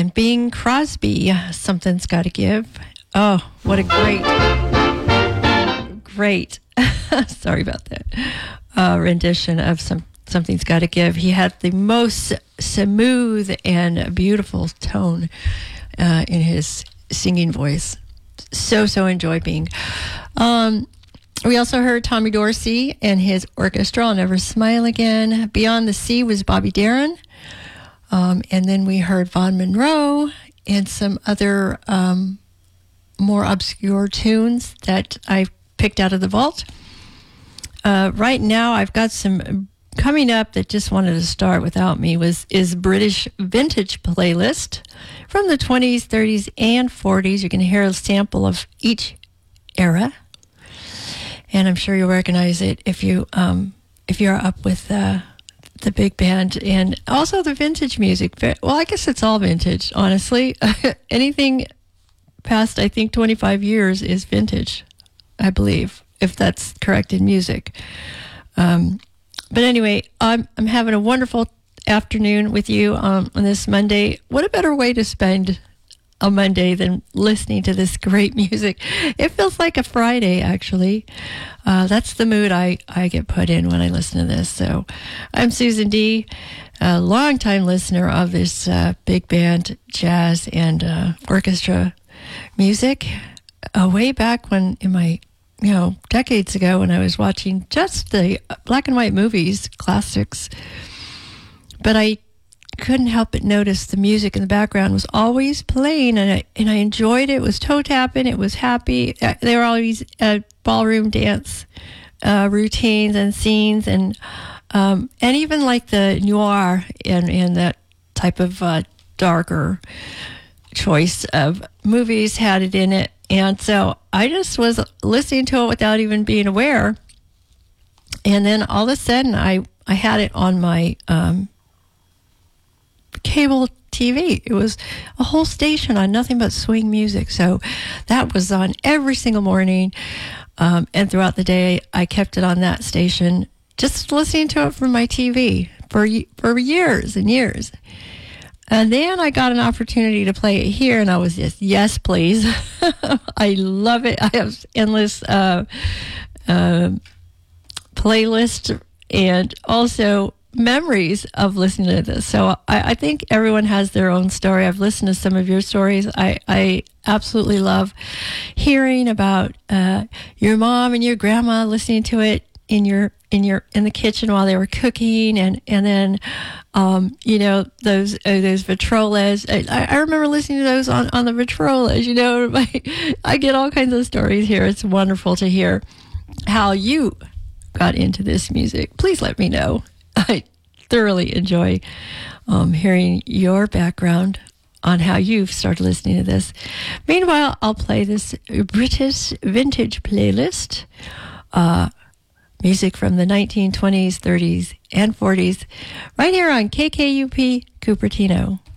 and Bing Crosby, Something's Gotta Give. Oh, what a great, sorry about that, rendition of Something's Gotta Give. He had the most smooth and beautiful tone in his singing voice. So enjoy Bing. We also heard Tommy Dorsey and his orchestra, I'll Never Smile Again. Beyond the Sea was Bobby Darin. And then we heard Vaughn Monroe and some other more obscure tunes that I picked out of the vault. Right now, I've got some coming up that just wanted to start without me is British Vintage Playlist from the 20s, 30s, and 40s. You're going to hear a sample of each era. And I'm sure you'll recognize it if you're up with the big band and also the vintage music. Well, I guess it's all vintage, honestly. Anything past, I think, 25 years is vintage, I believe, if that's correct in music. But anyway, I'm having a wonderful afternoon with you on this Monday. What a better way to spend a Monday than listening to this great music. It feels like a Friday, actually. That's the mood I get put in when I listen to this. So I'm Susan D., a longtime listener of this big band, jazz, and orchestra music. Way back when, in my, decades ago, when I was watching just the black and white movies, classics. But I couldn't help but notice the music in the background was always playing, and I enjoyed it. It was toe tapping. It was happy. There were always ballroom dance routines and scenes, and even like the noir and that type of darker choice of movies had it in it. And so I just was listening to it without even being aware. And then all of a sudden I had it on my cable TV. It was a whole station on nothing but swing music. So that was on every single morning. And throughout the day, I kept it on that station, just listening to it from my TV for years and years. And then I got an opportunity to play it here, and I was just, yes, please. I love it. I have endless playlist and also memories of listening to this. So I think everyone has their own story. I've listened to some of your stories. I absolutely love hearing about your mom and your grandma listening to it in the kitchen while they were cooking, and then those Vitrolas. I remember listening to those on the Vitrolas. I get all kinds of stories here. It's wonderful to hear how you got into this music. Please let me know. I thoroughly enjoy hearing your background on how you've started listening to this. Meanwhile, I'll play this British Vintage Playlist. Music from the 1920s, 30s, and 40s, right here on KKUP Cupertino.